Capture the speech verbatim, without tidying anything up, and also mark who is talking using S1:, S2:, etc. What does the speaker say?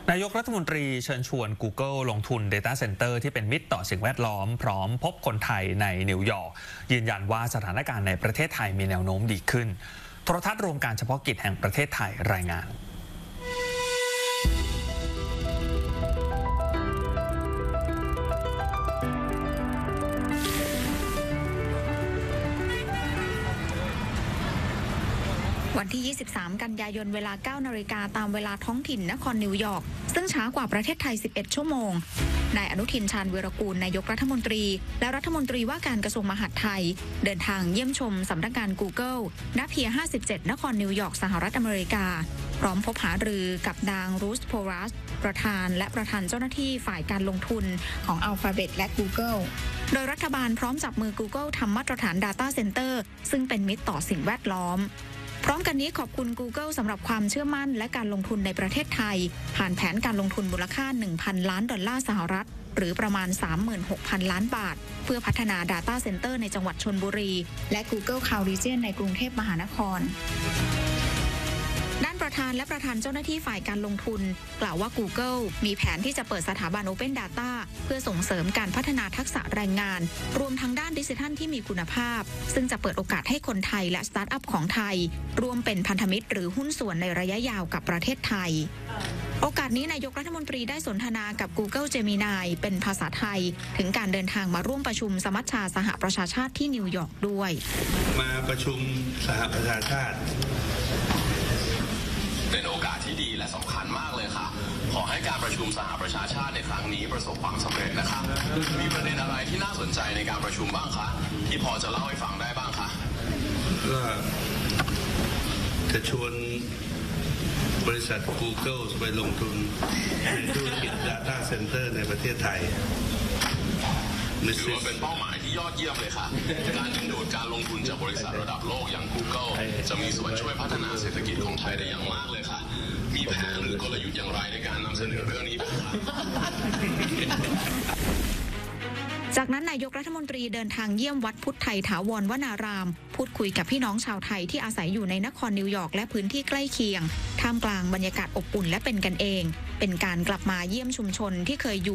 S1: นายกรัฐมนตรีเชิญชวน Google ลงทุน Data Center ที่เป็นมิตรต่อสิ่งแวดล้อมพร้อมพบคนไทยในนิวยอร์กยืนยันว่าสถานการณ์ในประเทศไทยมีแนวโน้มดีขึ้นโทรทัศน์รวมการเฉพาะกิจแห่งประเทศไทยรายงาน
S2: วันที่ ยี่สิบสาม กันยายนเวลา เก้า นาฬิกาตามเวลาท้องถิ่นนครนิวยอร์กซึ่งช้ากว่าประเทศไทย สิบเอ็ด ชั่วโมงนายอนุทิน ชาญวีรกูลนายกรัฐมนตรีและรัฐมนตรีว่าการกระทรวงมหาดไทยเดินทางเยี่ยมชมสำนักงาน Google ณ เพียร์ ห้าสิบเจ็ด นครนิวยอร์กสหรัฐอเมริกาพร้อมพบหารือกับนางรูสโพรัสประธานและประธานเจ้าหน้าที่ฝ่ายการลงทุนของ Alphabet และ Google โดยรัฐบาลพร้อมจับมือ Google ทำมาตรฐาน Data Center ซึ่งเป็นมิตรต่อสิ่งแวดล้อมพร้อมกันนี้ขอบคุณ Google สำหรับความเชื่อมั่นและการลงทุนในประเทศไทยผ่านแผนการลงทุนมูลค่า หนึ่งพัน ล้านดอลลาร์สหรัฐหรือประมาณ สามหมื่นหกพัน ล้านบาทเพื่อพัฒนา Data Center ในจังหวัดชลบุรีและ Google Cloud Region ในกรุงเทพมหานครด้านประธานและประธานเจ้าหน้าที่ฝ่ายการลงทุนกล่าวว่า Google มีแผนที่จะเปิดสถาบัน Open Data เพื่อส่งเสริมการพัฒนาทักษะแรงงานรวมทั้งด้านดิจิทัลที่มีคุณภาพซึ่งจะเปิดโอกาสให้คนไทยและสตาร์ทอัพของไทยร่วมเป็นพันธมิตรหรือหุ้นส่วนในระยะยาวกับประเทศไทยโอกาสนี้นายกรัฐมนตรีได้สนทนากับ Google Gemini เป็นภาษาไทยถึงการเดินทางมาร่วมประชุมสมัชชาสหประชาชาติที่นิวยอร์กด้วย
S3: มาประชุมสหประชาชาติ
S4: เป็นโอกาสที่ดีและสำคัญมากเลยค่ะขอให้การประชุมสหประชาชาติในครั้งนี้ประสบความสำเร็จนะคะมีประเด็นอะไรที่น่าสนใจในการประชุมบ้างคะที่พอจะเล่าให้ฟังได้บ้างคะ
S3: ก็จะชวนบริษัท Google ไปลงทุนในธุรกิจ Data Center ในประเทศไทย
S4: ถือว่าเป็นเป้าหมายที่ยอดเยี่ยมเลยค่ะการดึงดูดการลงทุนจากบริษัทระดับโลกอย่าง Google จะมีส่วนช่วยพัฒนาเศรษฐกิจของไทยได้อย่างมากเลยค่ะมีแผนหรือกลยุทธ์อย่างไรในการนำเสนอเรื่องนี้บ้างคะ
S2: จากนั้นนายกรัฐมนตรีเดินทางเยี่ยมวัดพุทธไทยถาวรวนารามพูดคุยกับพี่น้องชาวไทยที่อาศัยอยู่ในนครนิวยอร์กและพื้นที่ใกล้เคียงท่ามกลางบรรยากาศอบอุ่นและเป็นกันเองเป็นการกลับมาเยี่ยมชุมชนที่เคยอยู่